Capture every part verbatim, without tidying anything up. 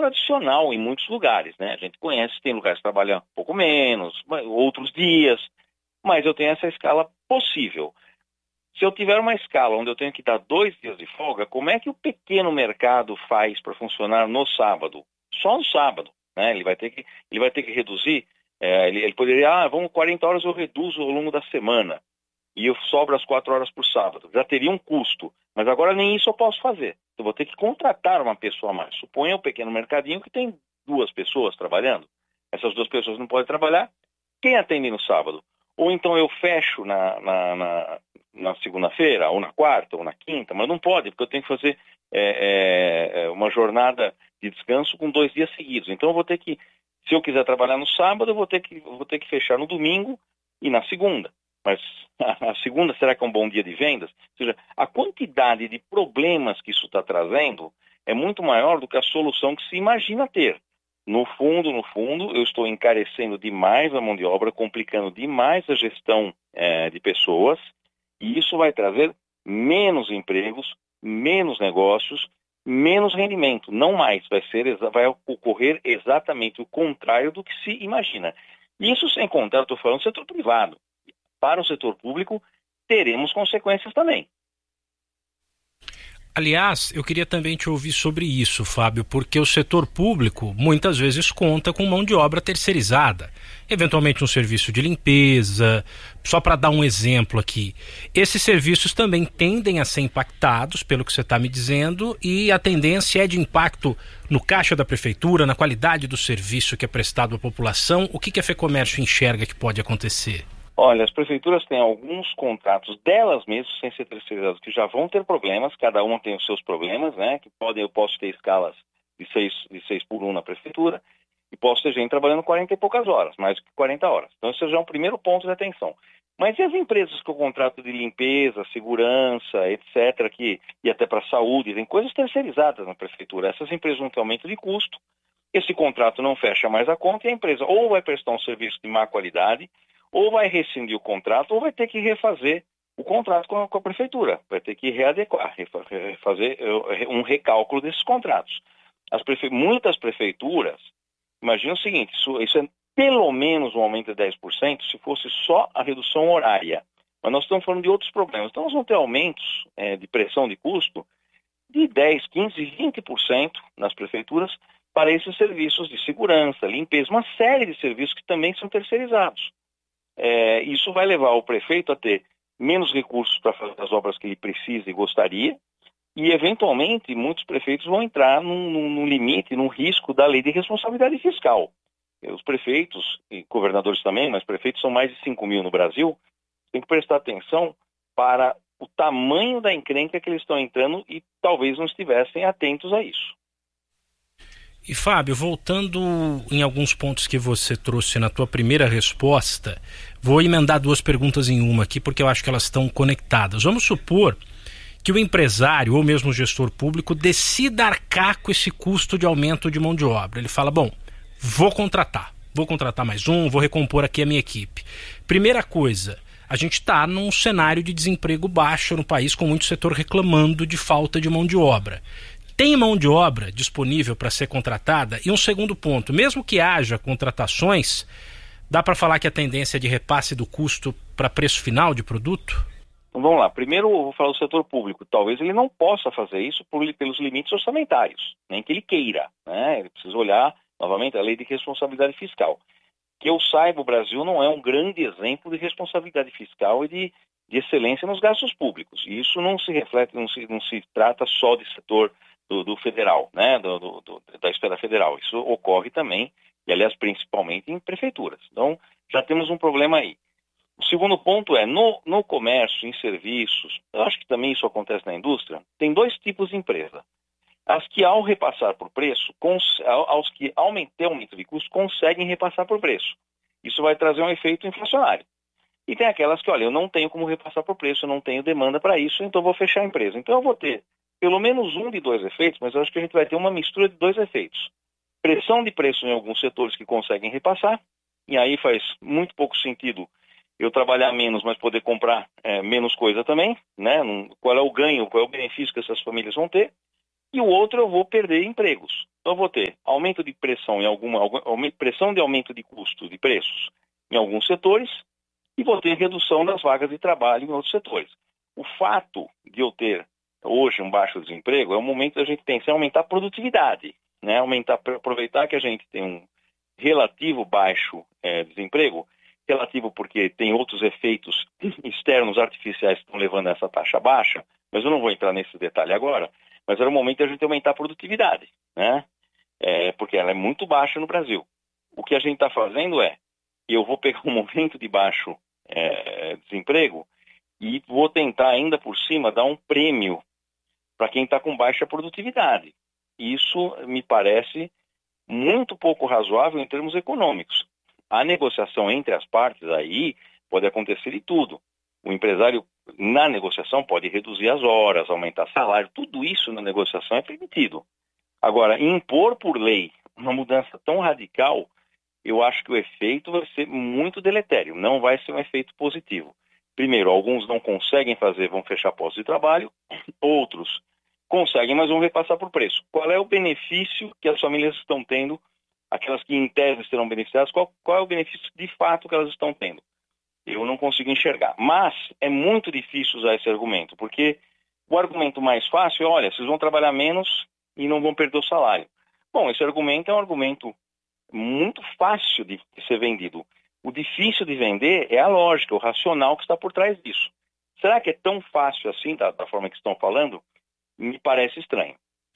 tradicional em muitos lugares, né? A gente conhece, tem lugares que trabalham um pouco menos, outros dias, mas eu tenho essa escala possível. Se eu tiver uma escala onde eu tenho que dar dois dias de folga, como é que o pequeno mercado faz para funcionar no sábado? Só no sábado, né? Ele vai ter que, ele vai ter que reduzir, é, ele, ele poderia, ah, vamos quarenta horas eu reduzo ao longo da semana e eu sobro as quatro horas por sábado. Já teria um custo, mas agora nem isso eu posso fazer. Eu vou ter que contratar uma pessoa a mais. Suponha um pequeno mercadinho que tem duas pessoas trabalhando. Essas duas pessoas não podem trabalhar. Quem atende no sábado? Ou então eu fecho na, na, na, na segunda-feira, ou na quarta, ou na quinta, mas não pode, porque eu tenho que fazer é, é, uma jornada de descanso com dois dias seguidos. Então eu vou ter que, se eu quiser trabalhar no sábado, eu vou ter que, vou ter que fechar no domingo e na segunda. Mas a, a segunda, será que é um bom dia de vendas? Ou seja, a quantidade de problemas que isso está trazendo é muito maior do que a solução que se imagina ter. No fundo, no fundo, eu estou encarecendo demais a mão de obra, complicando demais a gestão é, de pessoas, e isso vai trazer menos empregos, menos negócios, menos rendimento, não mais. Vai ser, vai ocorrer exatamente o contrário do que se imagina. Isso sem contar, eu estou falando do setor privado. Para o setor público, teremos consequências também. Aliás, eu queria também te ouvir sobre isso, Fábio, porque o setor público muitas vezes conta com mão de obra terceirizada, eventualmente um serviço de limpeza. Só para dar um exemplo aqui, esses serviços também tendem a ser impactados pelo que você está me dizendo, e a tendência é de impacto no caixa da prefeitura, na qualidade do serviço que é prestado à população. O que, que a FEComércio enxerga que pode acontecer? Olha, as prefeituras têm alguns contratos delas mesmas, sem ser terceirizados, que já vão ter problemas, cada uma tem os seus problemas, né? Que podem, eu posso ter escalas de seis, de seis por um na prefeitura, e posso ter gente trabalhando quarenta e poucas horas, mais do que quarenta horas. Então, esse já é um primeiro ponto de atenção. Mas e as empresas com o contrato de limpeza, segurança, etcétera, que, e até para a saúde, tem coisas terceirizadas na prefeitura. Essas empresas vão ter aumento de custo, esse contrato não fecha mais a conta, e a empresa ou vai prestar um serviço de má qualidade, ou vai rescindir o contrato, ou vai ter que refazer o contrato com a, com a prefeitura. Vai ter que readequar, fazer um recálculo desses contratos. As prefe... Muitas prefeituras, imagina o seguinte, isso, isso é pelo menos um aumento de dez por cento se fosse só a redução horária. Mas nós estamos falando de outros problemas. Então nós vamos ter aumentos é, de pressão de custo de dez, quinze, vinte por cento nas prefeituras para esses serviços de segurança, limpeza, uma série de serviços que também são terceirizados. É, isso vai levar o prefeito a ter menos recursos para fazer as obras que ele precisa e gostaria, e eventualmente muitos prefeitos vão entrar num, num limite, num risco da lei de responsabilidade fiscal. Os prefeitos, e governadores também, mas prefeitos são mais de cinco mil no Brasil, tem que prestar atenção para o tamanho da encrenca que eles estão entrando e talvez não estivessem atentos a isso. E Fábio, voltando em alguns pontos que você trouxe na tua primeira resposta, vou emendar duas perguntas em uma aqui, porque eu acho que elas estão conectadas. Vamos supor que o empresário ou mesmo o gestor público decida arcar com esse custo de aumento de mão de obra. Ele fala, bom, vou contratar, vou contratar mais um, vou recompor aqui a minha equipe. Primeira coisa, a gente está num cenário de desemprego baixo no país, com muito setor reclamando de falta de mão de obra. Tem mão de obra disponível para ser contratada? E um segundo ponto, mesmo que haja contratações, dá para falar que a tendência é de repasse do custo para preço final de produto? Então vamos lá, primeiro eu vou falar do setor público. Talvez ele não possa fazer isso por, pelos limites orçamentários, nem que ele queira, né? Ele precisa olhar, novamente, a lei de responsabilidade fiscal. Que eu saiba, o Brasil não é um grande exemplo de responsabilidade fiscal e de, de excelência nos gastos públicos. E isso não se reflete, não se, não se trata só de setor Do, do federal, né, do, do, do, da esfera federal. Isso ocorre também, e aliás, principalmente em prefeituras. Então, já temos um problema aí. O segundo ponto é, no, no comércio, em serviços, eu acho que também isso acontece na indústria, tem dois tipos de empresa. As que, ao repassar por preço, cons, aos que aumentam o aumento de custo, conseguem repassar por preço. Isso vai trazer um efeito inflacionário. E tem aquelas que, olha, eu não tenho como repassar por preço, eu não tenho demanda para isso, então eu vou fechar a empresa. Então eu vou ter pelo menos um de dois efeitos, mas eu acho que a gente vai ter uma mistura de dois efeitos. Pressão de preço em alguns setores que conseguem repassar, e aí faz muito pouco sentido eu trabalhar menos, mas poder comprar é, menos coisa também, né? Qual é o ganho, qual é o benefício que essas famílias vão ter, e o outro eu vou perder empregos. Então eu vou ter aumento de pressão em alguma, alguma pressão de aumento de custos, de preços em alguns setores, e vou ter redução das vagas de trabalho em outros setores. O fato de eu ter hoje um baixo desemprego é o momento da gente pensar em aumentar a produtividade, né? Aumentar, aproveitar que a gente tem um relativo baixo é, desemprego, relativo porque tem outros efeitos externos artificiais que estão levando a essa taxa baixa, mas eu não vou entrar nesse detalhe agora, mas era o momento da gente aumentar a produtividade, né? É, porque ela é muito baixa no Brasil. O que a gente está fazendo é, eu vou pegar um momento de baixo é, desemprego e vou tentar ainda por cima dar um prêmio para quem está com baixa produtividade. Isso me parece muito pouco razoável em termos econômicos. A negociação entre as partes aí pode acontecer de tudo. O empresário, na negociação, pode reduzir as horas, aumentar salário, tudo isso na negociação é permitido. Agora, impor por lei uma mudança tão radical, eu acho que o efeito vai ser muito deletério, não vai ser um efeito positivo. Primeiro, alguns não conseguem fazer, vão fechar postos de trabalho, outros conseguem, mas vão repassar por preço. Qual é o benefício que as famílias estão tendo, aquelas que em tese serão beneficiadas, qual, qual é o benefício de fato que elas estão tendo? Eu não consigo enxergar. Mas é muito difícil usar esse argumento, porque o argumento mais fácil é, olha, vocês vão trabalhar menos e não vão perder o salário. Bom, esse argumento é um argumento muito fácil de ser vendido. O difícil de vender é a lógica, o racional que está por trás disso. Será que é tão fácil assim, da, da forma que estão falando? Me parece estranho.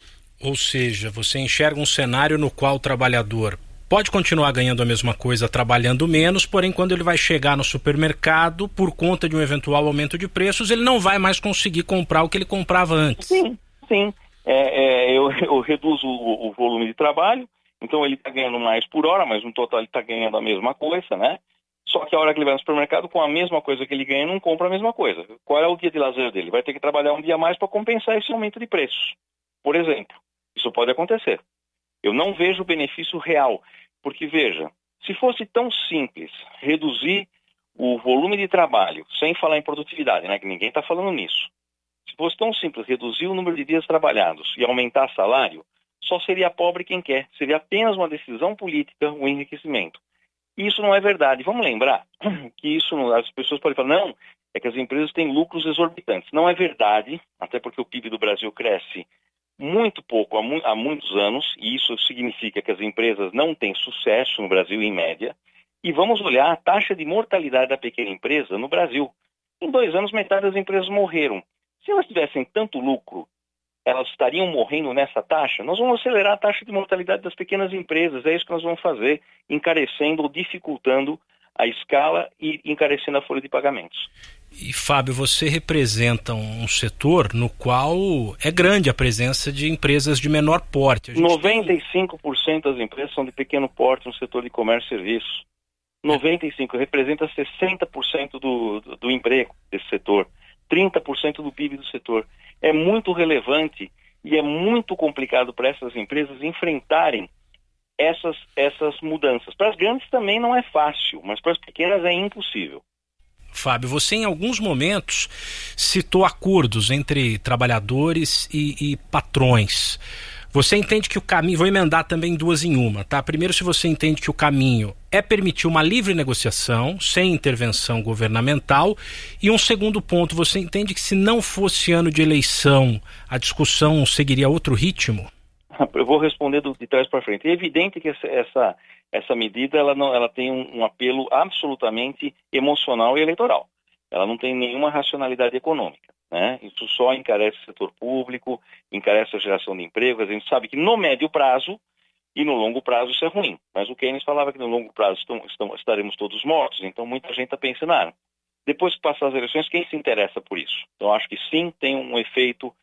Ou seja, você enxerga um cenário no qual o trabalhador pode continuar ganhando a mesma coisa, trabalhando menos, porém quando ele vai chegar no supermercado, por conta de um eventual aumento de preços, ele não vai mais conseguir comprar o que ele comprava antes. Sim, sim. É, é, eu, eu reduzo o, o volume de trabalho, então ele está ganhando mais por hora, mas no total ele está ganhando a mesma coisa, né? Só que a hora que ele vai no supermercado, com a mesma coisa que ele ganha, não compra a mesma coisa. Qual é o dia de lazer dele? Vai ter que trabalhar um dia a mais para compensar esse aumento de preços. Por exemplo, isso pode acontecer. Eu não vejo benefício real, porque veja, se fosse tão simples reduzir o volume de trabalho, sem falar em produtividade, né, que ninguém está falando nisso, se fosse tão simples reduzir o número de dias trabalhados e aumentar salário, só seria pobre quem quer, seria apenas uma decisão política, um enriquecimento. Isso não é verdade. Vamos lembrar que isso, as pessoas podem falar, não, é que as empresas têm lucros exorbitantes. Não é verdade, até porque o P I B do Brasil cresce muito pouco há, mu- há muitos anos, e isso significa que as empresas não têm sucesso no Brasil em média. E vamos olhar a taxa de mortalidade da pequena empresa no Brasil. Em dois anos, metade das empresas morreram. Se elas tivessem tanto lucro, elas estariam morrendo nessa taxa? Nós vamos acelerar a taxa de mortalidade das pequenas empresas, é isso que nós vamos fazer, encarecendo ou dificultando a escala e encarecendo a folha de pagamentos. E Fábio, você representa um setor no qual é grande a presença de empresas de menor porte. A gente noventa e cinco por cento das empresas são de pequeno porte no setor de comércio e serviços. noventa e cinco por cento, representa sessenta por cento do, do, do emprego desse setor, trinta por cento do P I B do setor. É muito relevante e é muito complicado para essas empresas enfrentarem essas, essas mudanças. Para as grandes também não é fácil, mas para as pequenas é impossível. Fábio, você em alguns momentos citou acordos entre trabalhadores e, e patrões. Você entende que o caminho... Vou emendar também duas em uma, tá? Primeiro, se você entende que o caminho é permitir uma livre negociação, sem intervenção governamental. E um segundo ponto, você entende que se não fosse ano de eleição, a discussão seguiria outro ritmo? Eu vou responder do, de trás para frente. É evidente que essa, essa, essa medida ela não, ela tem um, um apelo absolutamente emocional e eleitoral. Ela não tem nenhuma racionalidade econômica, né? Isso só encarece o setor público, encarece a geração de empregos. A gente sabe que no médio prazo e no longo prazo isso é ruim. Mas o Keynes falava que no longo prazo estão, estão, estaremos todos mortos, então muita gente está pensando, ah, depois que passar as eleições, quem se interessa por isso? Então acho que sim, tem um efeito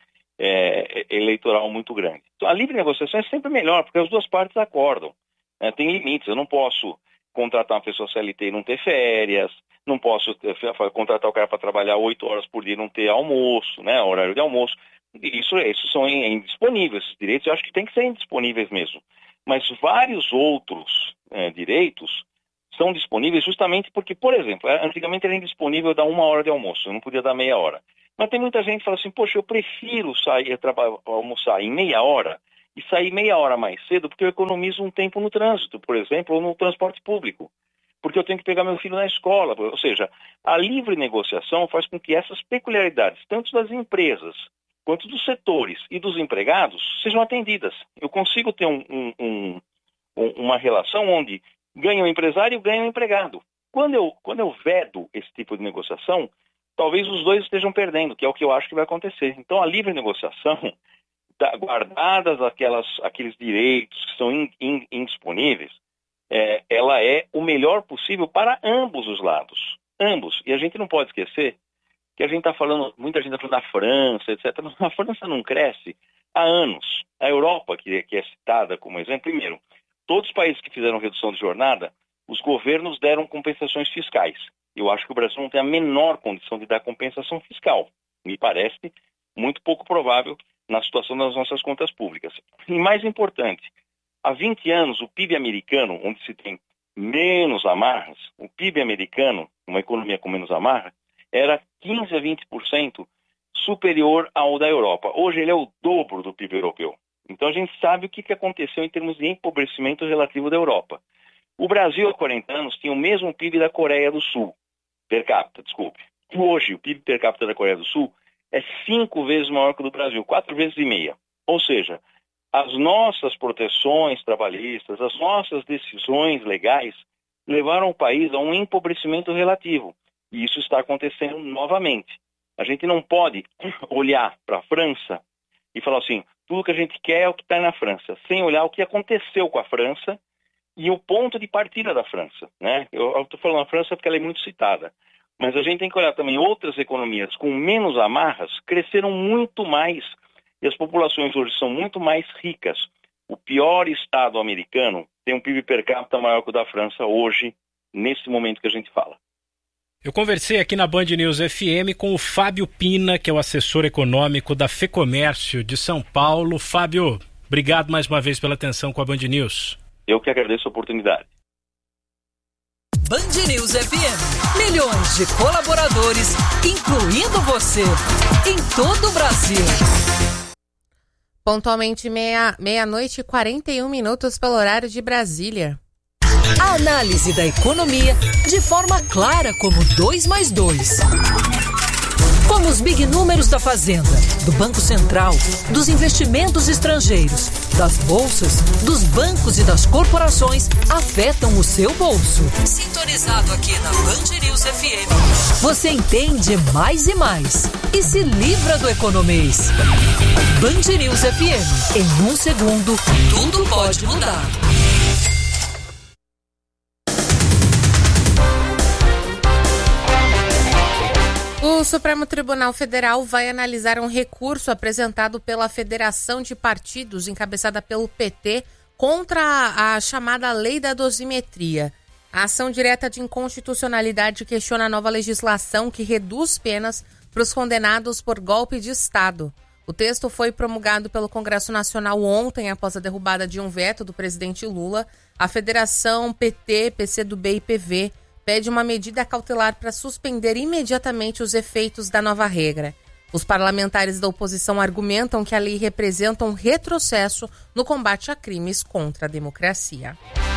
é, eleitoral muito grande. Então, a livre negociação é sempre melhor, porque as duas partes acordam, né? Tem limites, eu não posso contratar uma pessoa C L T e não ter férias, não posso contratar o cara para trabalhar oito horas por dia e não ter almoço, né, horário de almoço. Isso, isso são indisponíveis, esses direitos eu acho que tem que ser indisponíveis mesmo. Mas vários outros é, direitos são disponíveis justamente porque, por exemplo, antigamente era indisponível dar uma hora de almoço, eu não podia dar meia hora. Mas tem muita gente que fala assim, poxa, eu prefiro sair, trabalhar, almoçar em meia hora e sair meia hora mais cedo, porque eu economizo um tempo no trânsito, por exemplo, ou no transporte público, porque eu tenho que pegar meu filho na escola. Ou seja, a livre negociação faz com que essas peculiaridades, tanto das empresas, quanto dos setores e dos empregados, sejam atendidas. Eu consigo ter um, um, um, uma relação onde ganha o empresário e ganha o empregado. Quando eu, quando eu vedo esse tipo de negociação, talvez os dois estejam perdendo, que é o que eu acho que vai acontecer. Então, a livre negociação, guardadas aquelas, aqueles direitos que são in, in, indisponíveis, é, ela é o melhor possível para ambos os lados. Ambos. E a gente não pode esquecer que a gente está falando, muita gente está falando da França, etcétera. A França não cresce há anos. A Europa, que, que é citada como exemplo, primeiro, todos os países que fizeram redução de jornada, os governos deram compensações fiscais. Eu acho que o Brasil não tem a menor condição de dar compensação fiscal. Me parece muito pouco provável na situação das nossas contas públicas. E mais importante, há vinte anos o P I B americano, onde se tem menos amarras, o P I B americano, uma economia com menos amarra, era quinze a vinte por cento superior ao da Europa. Hoje ele é o dobro do P I B europeu. Então a gente sabe o que aconteceu em termos de empobrecimento relativo da Europa. O Brasil, há quarenta anos, tinha o mesmo P I B da Coreia do Sul, per capita, desculpe. Hoje, o P I B per capita da Coreia do Sul é cinco vezes maior que o do Brasil, quatro vezes e meia. Ou seja, as nossas proteções trabalhistas, as nossas decisões legais levaram o país a um empobrecimento relativo. E isso está acontecendo novamente. A gente não pode olhar para a França e falar assim, tudo que a gente quer é o que está na França, sem olhar o que aconteceu com a França e o ponto de partida da França, né? Eu estou falando da França porque ela é muito citada, mas a gente tem que olhar também outras economias com menos amarras, cresceram muito mais e as populações hoje são muito mais ricas. O pior estado americano tem um P I B per capita maior que o da França hoje, nesse momento que a gente fala. Eu conversei aqui na Band News F M com o Fábio Pina, que é o assessor econômico da FEComércio de São Paulo. Fábio, obrigado mais uma vez pela atenção com a Band News. Eu que agradeço a oportunidade. Band News F M. Milhões de colaboradores, incluindo você, em todo o Brasil. Pontualmente meia, meia-noite e quarenta e um minutos pelo horário de Brasília. A análise da economia de forma clara como dois mais dois. Como os big números da Fazenda, do Banco Central, dos investimentos estrangeiros, das bolsas, dos bancos e das corporações afetam o seu bolso. Sintonizado aqui na Band News F M, você entende mais e mais e se livra do economês. Band News F M, em um segundo, tudo pode mudar. O Supremo Tribunal Federal vai analisar um recurso apresentado pela Federação de Partidos, encabeçada pelo P T, contra a, a chamada Lei da Dosimetria. A ação direta de inconstitucionalidade questiona a nova legislação que reduz penas para os condenados por golpe de Estado. O texto foi promulgado pelo Congresso Nacional ontem, após a derrubada de um veto do presidente Lula. A Federação P T, P C do B e P V pede uma medida cautelar para suspender imediatamente os efeitos da nova regra. Os parlamentares da oposição argumentam que a lei representa um retrocesso no combate a crimes contra a democracia.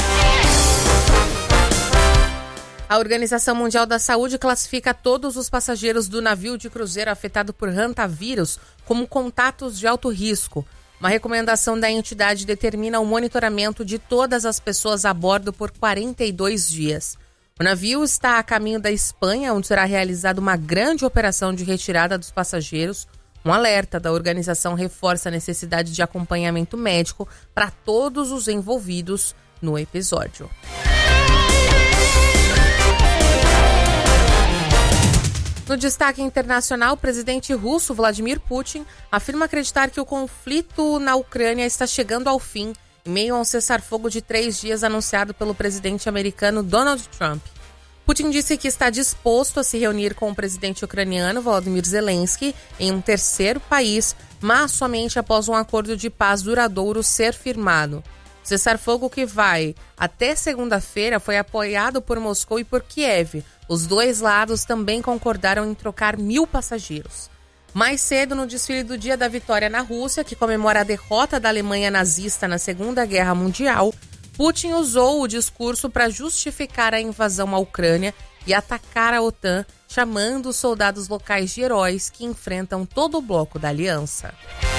A Organização Mundial da Saúde classifica todos os passageiros do navio de cruzeiro afetado por hantavírus como contatos de alto risco. Uma recomendação da entidade determina o monitoramento de todas as pessoas a bordo por quarenta e dois dias. O navio está a caminho da Espanha, onde será realizada uma grande operação de retirada dos passageiros. Um alerta da organização reforça a necessidade de acompanhamento médico para todos os envolvidos no episódio. No destaque internacional, o presidente russo Vladimir Putin afirma acreditar que o conflito na Ucrânia está chegando ao fim, em meio a um cessar-fogo de três dias anunciado pelo presidente americano Donald Trump. Putin disse que está disposto a se reunir com o presidente ucraniano Volodymyr Zelensky em um terceiro país, mas somente após um acordo de paz duradouro ser firmado. O cessar-fogo, que vai até segunda-feira, foi apoiado por Moscou e por Kiev. Os dois lados também concordaram em trocar mil passageiros. Mais cedo, no desfile do Dia da Vitória na Rússia, que comemora a derrota da Alemanha nazista na Segunda Guerra Mundial, Putin usou o discurso para justificar a invasão à Ucrânia e atacar a OTAN, chamando os soldados locais de heróis que enfrentam todo o bloco da aliança.